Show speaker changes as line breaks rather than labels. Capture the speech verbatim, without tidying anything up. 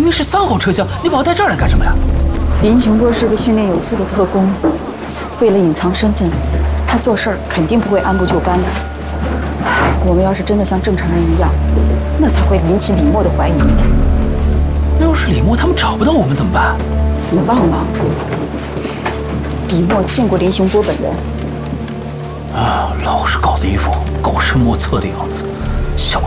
明是三号车厢，你跑到这儿来干什么呀？
林雄波是个训练有素的特工，为了隐藏身份，他做事儿肯定不会按部就班的。我们要是真的像正常人一样，那才会引起李默的怀疑。
那要是李默他们找不到我们怎么办？
你忘了，李默见过林雄波本人。
啊，老是搞得一副高深莫测的样子，小